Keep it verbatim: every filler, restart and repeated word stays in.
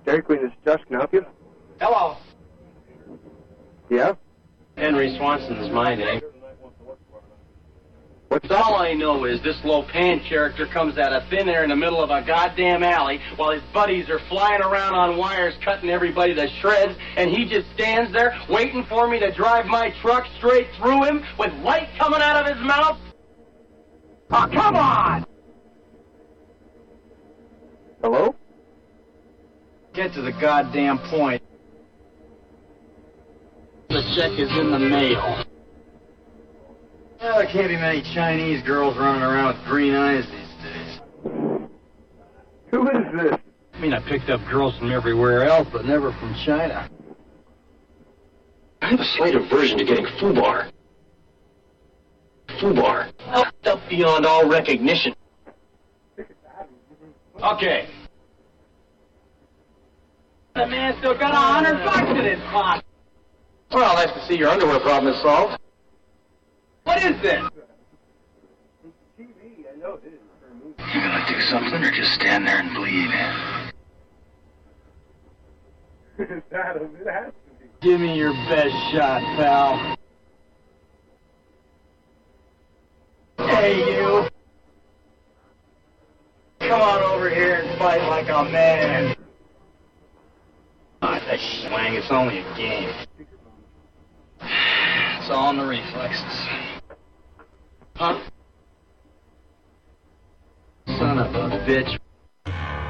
Dairy Queen, this is Josh. Can I help you? Hello. Yeah? Henry Swanson is my name. What's that? All I know is this Lopan character comes out of thin air in the middle of a goddamn alley while his buddies are flying around on wires cutting everybody to shreds, and he just stands there waiting for me to drive my truck straight through him with light coming out of his mouth. Oh, come on! Hello? Get to the goddamn point. The check is in the mail. Well, there can't be many Chinese girls running around with green eyes these days. Who is this? I mean, I picked up girls from everywhere else, but never from China. I have a slight aversion to getting foobar. Foobar. Up beyond all recognition. Okay. The man still got a hundred bucks in his pocket. Well, nice to see your underwear problem is solved. What is this? T V, I know this is for a movie. You gonna do something or just stand there and bleed? Is that a, it has to be. Give me your best shot, pal. Hey, you. Come on over here and fight like a man. Ah, that swang, it's only a game. It's all in the reflexes. Huh? Son of a bitch.